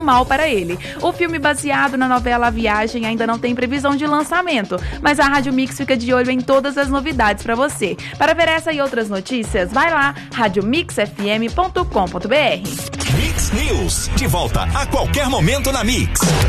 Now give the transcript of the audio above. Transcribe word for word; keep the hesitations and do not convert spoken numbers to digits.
mal para ele. O filme baseado na novela A Viagem ainda não tem previsão de lançamento, mas a Rádio Mix fica de olho em todas as novidades para você. Para ver essa e outras notícias, vai lá, rádio mix f m ponto com ponto b r. Mix News, de volta a qualquer momento na Mix.